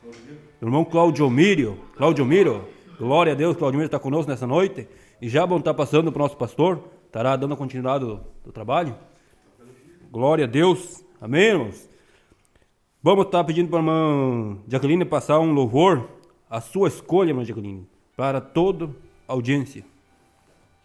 Irmão Claudio Miro, glória a Deus, Claudio Miro está conosco nessa noite. E já vão estar passando para o nosso pastor, estará dando a continuidade do trabalho. Glória a Deus, amém, irmãos? Vamos estar pedindo para a irmã Jaqueline passar um louvor, a sua escolha, irmã Jaqueline, para toda a audiência.